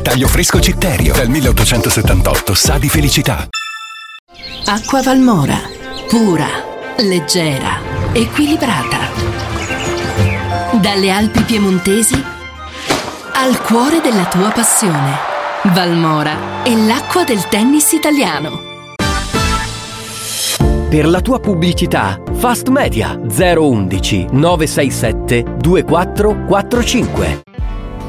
Taglio fresco Citterio, dal 1878, sa di felicità. Acqua Valmora, pura, leggera, equilibrata. Dalle Alpi piemontesi al cuore della tua passione. Valmora è l'acqua del tennis italiano. Per la tua pubblicità, Fast Media 011 967 2445.